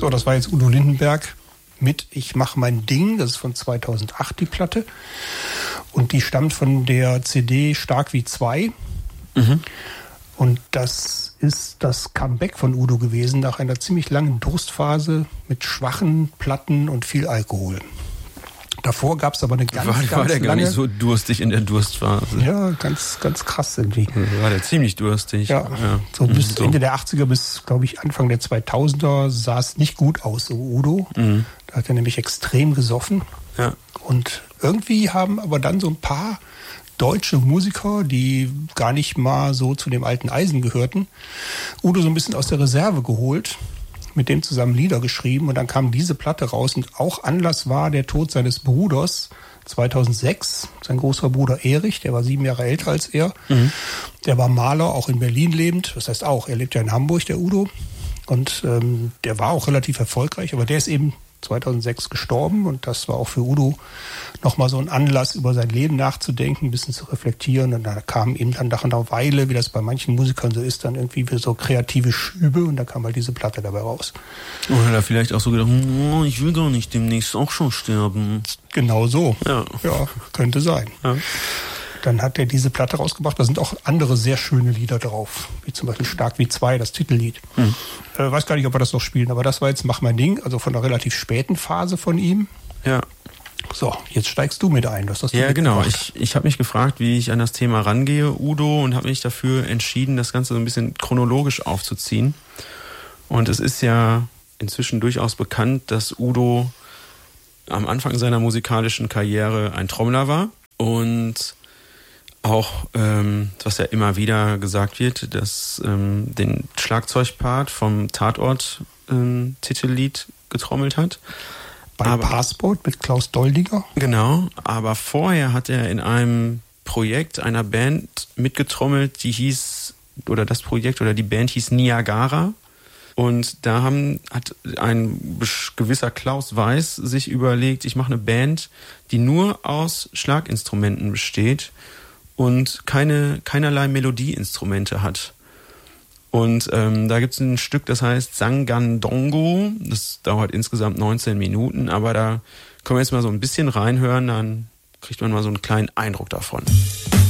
So, das war jetzt Udo Lindenberg mit Ich mach mein Ding. Das ist von 2008 die Platte. Und die stammt von der CD Stark wie 2. Und das ist das Comeback von Udo gewesen nach einer ziemlich langen Durstphase mit schwachen Platten und viel Alkohol. Davor gab es aber eine ganz war der lange... gar nicht so durstig in der Durstphase? Ja, ganz krass irgendwie. War der ziemlich durstig. Ja. So bis Ende der 80er bis, glaube ich, Anfang der 2000er sah es nicht gut aus, so Udo. Da hat er nämlich extrem gesoffen. Ja. Und irgendwie haben aber dann so ein paar deutsche Musiker, die gar nicht mal so zu dem alten Eisen gehörten, Udo so ein bisschen aus der Reserve geholt, mit dem zusammen Lieder geschrieben und dann kam diese Platte raus und auch Anlass war der Tod seines Bruders 2006, sein großer Bruder Erich, der war 7 Jahre älter als er, der war Maler, auch in Berlin lebend, das heißt auch, er lebt ja in Hamburg, der Udo, und der war auch relativ erfolgreich, aber der ist eben 2006 gestorben und das war auch für Udo nochmal so ein Anlass, über sein Leben nachzudenken, ein bisschen zu reflektieren und da kamen eben dann nach einer Weile, wie das bei manchen Musikern so ist, dann irgendwie so kreative Schübe und da kam halt diese Platte dabei raus. Oder hat er vielleicht auch so gedacht, oh, ich will gar nicht demnächst auch schon sterben. Genau so. Ja, könnte sein. Ja. Dann hat er diese Platte rausgebracht. Da sind auch andere sehr schöne Lieder drauf, wie zum Beispiel Stark wie 2, das Titellied. Weiß gar nicht, ob wir das noch spielen, aber das war jetzt Mach mein Ding, also von einer relativ späten Phase von ihm. Ja. So, jetzt steigst du mit ein. Ja, genau. Ich habe mich gefragt, wie ich an das Thema rangehe, Udo, und habe mich dafür entschieden, das Ganze so ein bisschen chronologisch aufzuziehen. Und es ist ja inzwischen durchaus bekannt, dass Udo am Anfang seiner musikalischen Karriere ein Trommler war und auch, was ja immer wieder gesagt wird, dass den Schlagzeugpart vom Tatort-Titellied getrommelt hat. Bei Passport mit Klaus Doldinger. Genau, aber vorher hat er in einem Projekt einer Band mitgetrommelt, die Band hieß Niagara. Und da hat ein gewisser Klaus Weiß sich überlegt, ich mache eine Band, die nur aus Schlaginstrumenten besteht und keinerlei Melodieinstrumente hat. Und da gibt es ein Stück, das heißt Sangandongo. Das dauert insgesamt 19 Minuten, aber da können wir jetzt mal so ein bisschen reinhören, dann kriegt man mal so einen kleinen Eindruck davon.